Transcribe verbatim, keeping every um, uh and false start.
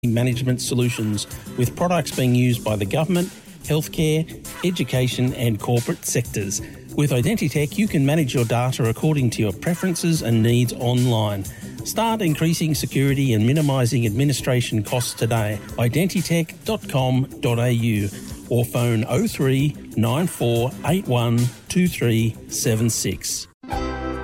management solutions, with products being used by the government, healthcare, education and corporate sectors. With Identitech, you can manage your data according to your preferences and needs online. Start increasing security and minimising administration costs today. identitech dot com dot a u or phone oh three nine four eight one two three seven six.